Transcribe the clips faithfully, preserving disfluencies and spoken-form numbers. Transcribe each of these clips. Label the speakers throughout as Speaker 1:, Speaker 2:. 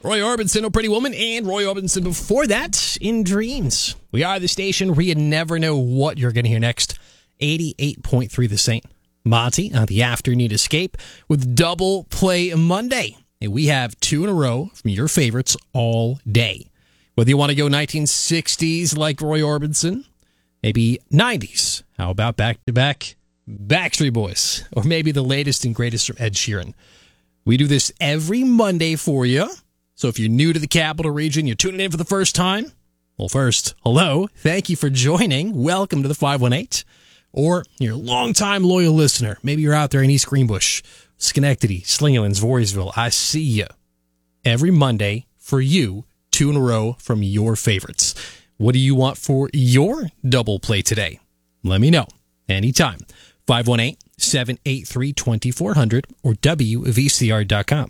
Speaker 1: Roy Orbison, A Pretty Woman, and Roy Orbison before that, In Dreams. We are the station where you never know what you're going to hear next. eighty-eight point three The Saint. Monty on the Afternoon Escape with Double Play Monday. And we have two in a row from your favorites all day. Whether you want to go nineteen sixties like Roy Orbison, maybe nineties. How about back-to-back Backstreet Boys? Or maybe the latest and greatest from Ed Sheeran. We do this every Monday for you. So if you're new to the Capital Region, you're tuning in for the first time, well, first, hello. Thank you for joining. Welcome to the five one eight. Or you're a longtime loyal listener. Maybe you're out there in East Greenbush, Schenectady, Slingerlands, Voorheesville. I see you every Monday for you, two in a row from your favorites. What do you want for your double play today? Let me know anytime. five one eight, seven eight three, two four zero zero or W V C R dot com.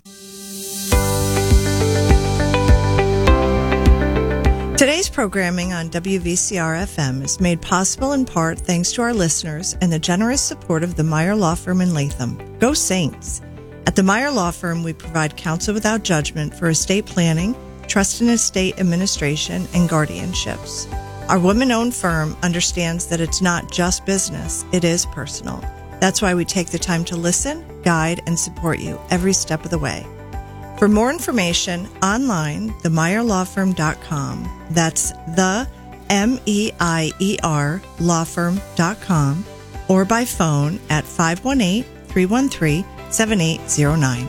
Speaker 2: Today's programming on W V C R F M is made possible in part thanks to our listeners and the generous support of the Meyer Law Firm in Latham. Go Saints! At the Meyer Law Firm, we provide counsel without judgment for estate planning, trust and estate administration, and guardianships. Our women-owned firm understands that it's not just business, it is personal. That's why we take the time to listen, guide, and support you every step of the way. For more information, online, the meyer law firm dot com. That's the M E I E R law firm dot com, or by phone at five one eight, three one three, seven eight zero nine.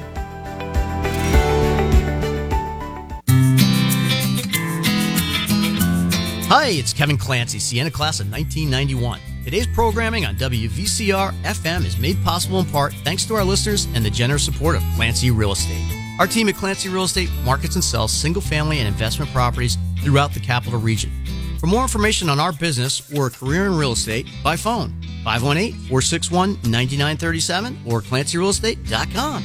Speaker 3: Hi, it's Kevin Clancy, Sienna class of nineteen ninety-one. Today's programming on W V C R F M is made possible in part thanks to our listeners and the generous support of Clancy Real Estate. Our team at Clancy Real Estate markets and sells single-family and investment properties throughout the Capital Region. For more information on our business or a career in real estate, by phone, five one eight, four six one, nine nine three seven or clancy real estate dot com.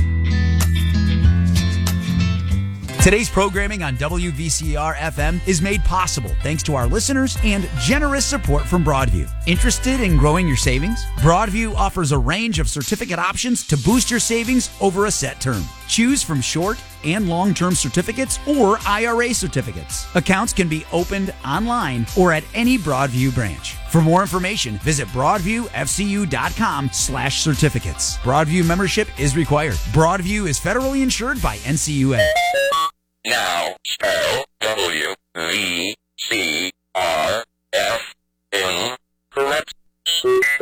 Speaker 4: Today's programming on W V C R F M is made possible thanks to our listeners and generous support from Broadview. Interested in growing your savings? Broadview offers a range of certificate options to boost your savings over a set term. Choose from short and long-term certificates or I R A certificates. Accounts can be opened online or at any Broadview branch. For more information, visit broadviewfcu.com slash certificates. Broadview membership is required. Broadview is federally insured by N C U A.
Speaker 5: Now spell W V C R F M correct.